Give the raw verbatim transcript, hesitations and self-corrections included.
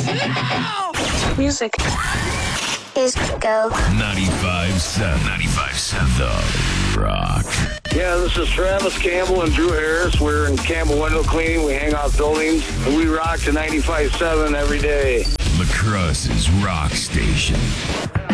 Music is go. ninety-five seven. ninety-five seven. The Rock. Yeah, this is Travis Campbell and Drew Harris. We're in Campbell Window Cleaning. We hang out buildings, and we rock to ninety-five seven every day. La Crosse's Rock Station.